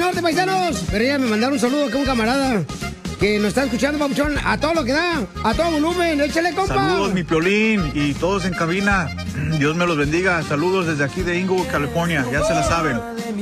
Norte, paisanos. Pero ya me mandaron un saludo acá a un camarada que nos está escuchando, papuchón, a todo lo que da, a todo volumen. Échale, compa. Saludos, mi Piolín, y todos en cabina. Dios me los bendiga. Saludos desde aquí de Inglewood, California. Ya se la saben.